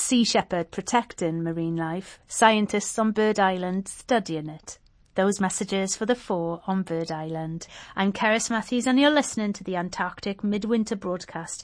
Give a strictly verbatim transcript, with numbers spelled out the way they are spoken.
Sea Shepherd protecting marine life, scientists on Bird Island studying it. Those messages for the four on Bird Island. I'm Cerys Matthews and you're listening to the Antarctic Midwinter broadcast